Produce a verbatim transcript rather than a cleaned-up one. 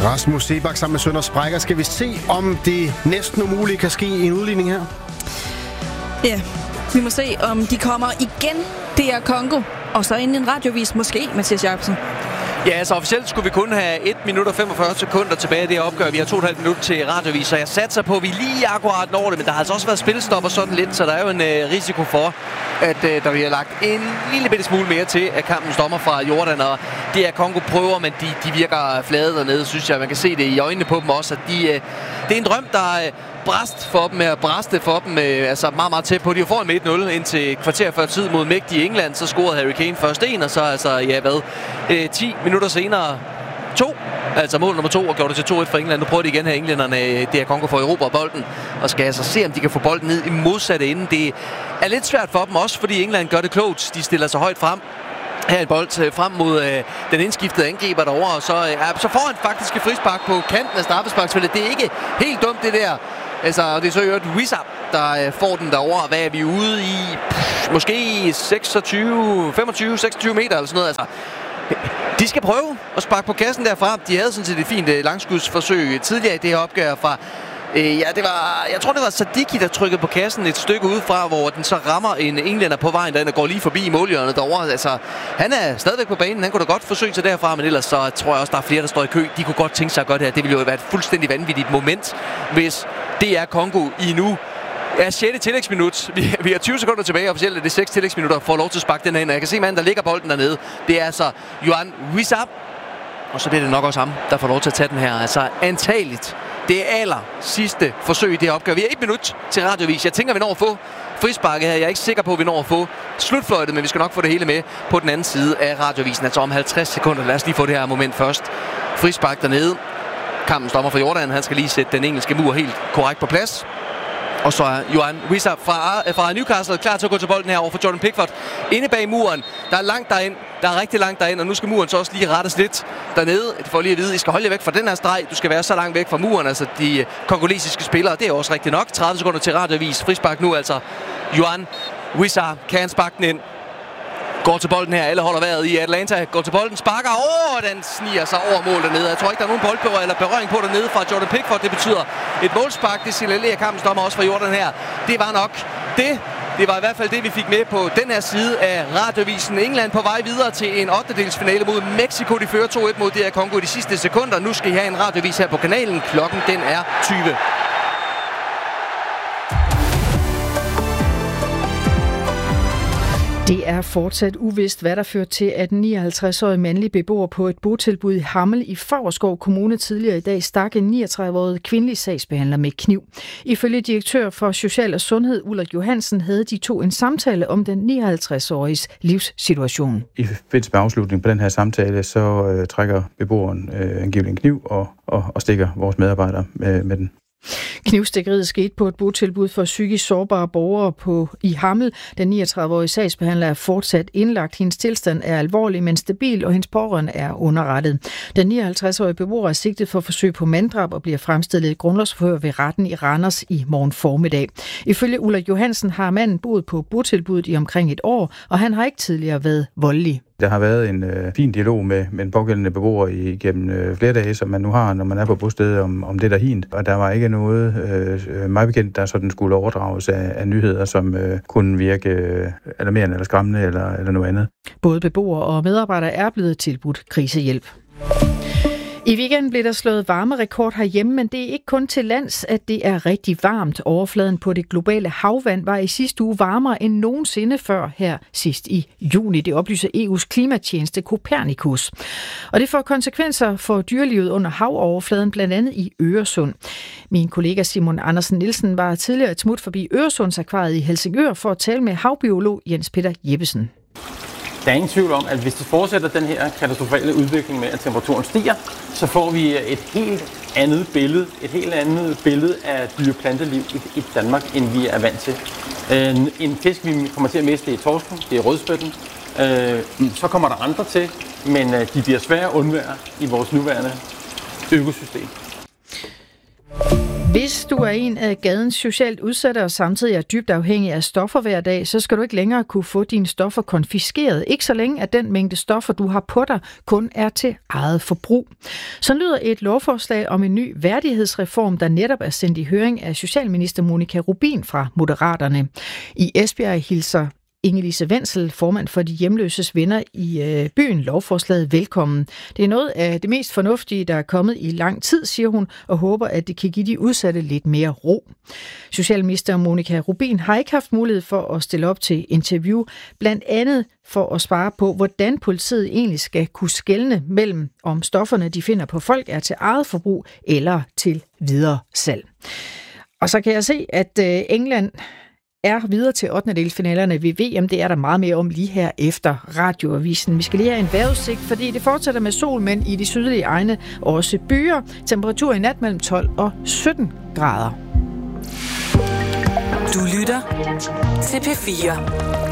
Rasmus Seebach sammen med Sønder Sprækker. Skal vi se, om det næsten umuligt kan ske en udligning her? Ja, vi må se, om de kommer igen. Det er Congo. Og så ind i en radiovis måske, Mathias Jacobsen. Ja, altså officielt skulle vi kun have et minut og femogfyrre sekunder tilbage i det opgør. Vi har to og et halvt minut til radiovis, så jeg satser på, at vi lige akkurat når det. Men der har altså også været spilstop og sådan lidt, så der er jo en øh, risiko for, at øh, der bliver lagt en lille bitte smule mere til af kampens dommer fra Jordan. Og det er Congo prøver, men de, de virker flade dernede, synes jeg. Man kan se det i øjnene på dem også, at de, øh, det er en drøm, der øh, bræst for dem, at bræste for dem, øh, altså meget, meget tæt på. De var foran med et nul indtil kvarter før tid mod mægtige England, så scorede Harry Kane først en, og så altså, ja hvad, øh, ti minutter senere to, altså mål nummer to, og gjorde det til to et for England. Nu prøver de igen her englænderne, det er Congo for Europa bolden, og skal altså se, om de kan få bolden ned i modsatte ende. Det er lidt svært for dem også, fordi England gør det klogt. De stiller sig højt frem. Her en bold frem mod øh, den indskiftede angriber derovre, og så, øh, så får han faktisk et frispark på kanten af straffesparksfeltet. Det er ikke helt dumt, det der. Altså, det er så jo et Wissam, der øh, får den derovre. Hvad er vi ude i? Pff, måske seksogtyve, femogtyve, seksogtyve meter eller sådan noget. Altså, de skal prøve at sparke på kassen derfra. De havde sådan set et fint øh, langskudsforsøg tidligere i det her opgør fra... Øh, ja, det var, jeg tror, det var Sadiki, der trykkede på kassen et stykke udefra, hvor den så rammer en englænder på vejen, der går lige forbi målhjørnet derovre. Altså, han er stadigvæk på banen. Han kunne da godt forsøge sig derfra, men ellers så tror jeg også, der er flere, der står i kø. De kunne godt tænke sig at gøre det her. Det ville jo være et fuldstændig vanvittigt moment, hvis det er Congo i nu. Ja, sjette tillægsminut. Vi, vi har tyve sekunder tilbage. Officielt er det seks tillægsminutter for lov til at sparke den her ind. Jeg kan se manden, der ligger bolden dernede. Det er altså Yohan Wissam. Og så bliver det nok også ham, der får lov til at tage den her. Altså antageligt. Det er aller sidste forsøg i det her opgør. Vi har et minut til radiovis. Jeg tænker, vi når at få frisparket her. Jeg er ikke sikker på, at vi når at få slutfløjtet, men vi skal nok få det hele med på den anden side af radiovisen. Altså om halvtreds sekunder. Lad os lige få det her moment først. Frispark dernede. Kampens dommer fra Jordan. Han skal lige sætte den engelske mur helt korrekt på plads. Og så er Yohan Wissam fra, fra Newcastle klar til at gå til bolden her over for Jordan Pickford. Inde bag muren. Der er langt derind. Der er rigtig langt derind, og nu skal muren så også lige rettes lidt dernede. De får lige at vide, at I skal holde jer væk fra den her streg. Du skal være så langt væk fra muren, altså de kongolesiske spillere. Det er også rigtigt nok. tredive sekunder til radiovis. Frispark nu altså. Yohan Wissam kan sparke den ind. Går til bolden her. Alle holder vejret i Atlanta. Går til bolden. Sparker. Åh, oh, den sniger sig over mål dernede. Jeg tror ikke, der er nogen boldberøring eller berøring på dernede fra Jordan Pickford. Det betyder et målspark. Det signalerer kampens dommer også fra Jordan her. Det var nok det. Det var i hvert fald det, vi fik med på den her side af radiovisen. England på vej videre til en ottendedelsfinale mod Mexico. De fører to et mod D R Congo i de sidste sekunder. Nu skal I have en radiovis her på kanalen. Klokken den er tyve. Det er fortsat uvist, hvad der førte til, at en nioghalvtreds-årig mandlig beboer på et botilbud i Hammel i Favrskov Kommune tidligere i dag stak en niogtredive-årig kvindelig sagsbehandler med kniv. Ifølge direktør for Social og Sundhed Ulrik Johansen havde de to en samtale om den nioghalvtreds-åriges livssituation. I forbindelse med afslutningen på den her samtale, så øh, trækker beboeren øh, angiveligt en kniv og, og, og stikker vores medarbejdere med, med den. Knivstikkeriet skete på et botilbud for psykisk sårbare borgere på i Hammel. Den niogtredive-årige sagsbehandler er fortsat indlagt. Hendes tilstand er alvorlig, men stabil, og hendes pårørende er underrettet. Den nioghalvtreds-årige beboer er sigtet for forsøg på manddrab og bliver fremstillet i grundlovsforhør ved retten i Randers i morgen formiddag. Ifølge Ulrik Johansen har manden boet på botilbuddet i omkring et år, og han har ikke tidligere været voldelig. Der har været en øh, fin dialog med, med en pågældende beboer igennem øh, flere dage, som man nu har, når man er på bostedet, om, om det der hint. Og der var ikke noget, øh, mig bekendt, der sådan skulle overdrages af, af nyheder, som øh, kunne virke øh, alarmerende eller skræmmende eller, eller noget andet. Både beboere og medarbejdere er blevet tilbudt krisehjælp. I weekenden blev der slået varmerekord herhjemme, men det er ikke kun til lands, at det er rigtig varmt. Overfladen på det globale havvand var i sidste uge varmere end nogensinde før her sidst i juni. Det oplyser E U's klimatjeneste Copernicus. Og det får konsekvenser for dyrelivet under havoverfladen, blandt andet i Øresund. Min kollega Simon Andersen Nielsen var tidligere et smut forbi Øresundsakvariet i Helsingør for at tale med havbiolog Jens Peter Jeppesen. Der er ingen tvivl om, at hvis det fortsætter den her katastrofale udvikling med, at temperaturen stiger, så får vi et helt andet billede, et helt andet billede af dyreplanteliv i Danmark, end vi er vant til. En fisk, vi kommer til at miste, det er torsken, det er rødspætten. Så kommer der andre til, men de bliver svære at undvære i vores nuværende økosystem. Hvis du er en af gadens socialt udsatte og samtidig er dybt afhængig af stoffer hver dag, så skal du ikke længere kunne få dine stoffer konfiskeret. Ikke så længe, at den mængde stoffer, du har på dig, kun er til eget forbrug. Så lyder et lovforslag om en ny værdighedsreform, der netop er sendt i høring af socialminister Monica Rubin fra Moderaterne. I Esbjerg hilser Inge-Lise Wenzel, formand for de hjemløses venner i øh, byen, lovforslaget velkommen. Det er noget af det mest fornuftige, der er kommet i lang tid, siger hun, og håber, at det kan give de udsatte lidt mere ro. Socialminister Monica Rubin har ikke haft mulighed for at stille op til interview, blandt andet for at svare på, hvordan politiet egentlig skal kunne skelne mellem, om stofferne, de finder på folk, er til eget forbrug eller til videre salg. Og så kan jeg se, at øh, England er videre til ottendedelsfinalerne ved V M. Det er der meget mere om lige her efter radioavisen. Vi skal lige have en vejrudsigt, fordi det fortsætter med sol, men i de sydlige egne også byer. Temperatur i nat mellem tolv og sytten grader. Du lytter til P fire.